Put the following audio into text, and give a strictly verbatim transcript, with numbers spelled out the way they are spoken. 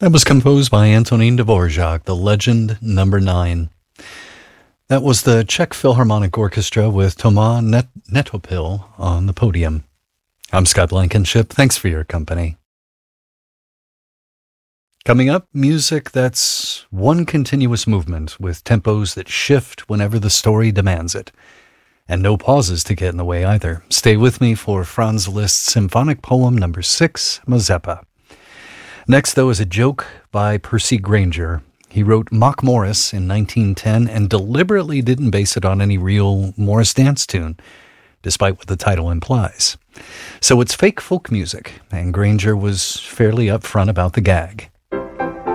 That was composed by Antonin Dvorak, the Legend Number Nine. That was the Czech Philharmonic Orchestra with Tomáš Net- Netopil on the podium. I'm Scott Blankenship. Thanks for your company. Coming up, music that's one continuous movement with tempos that shift whenever the story demands it. And no pauses to get in the way either. Stay with me for Franz Liszt's symphonic poem number six, Mazeppa. Next, though, is a joke by Percy Grainger. He wrote Mock Morris in nineteen ten and deliberately didn't base it on any real Morris dance tune, despite what the title implies. So it's fake folk music, and Grainger was fairly upfront about the gag.